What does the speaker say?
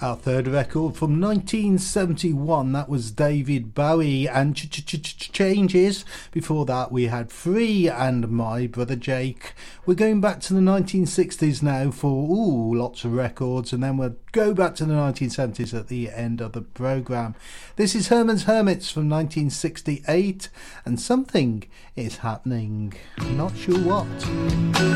Our third record from 1971, that was David Bowie and Changes. Before that we had Free and My Brother Jake. We're going back to the 1960s now for lots of records, and then we'll go back to the 1970s at the end of the programme. This is Herman's Hermits from 1968, and something is happening. Not sure what.